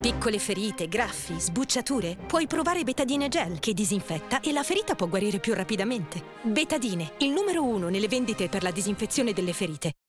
Piccole ferite, graffi, sbucciature? Puoi provare Betadine Gel che disinfetta e la ferita può guarire più rapidamente. Betadine, il numero 1 nelle vendite per la disinfezione delle ferite.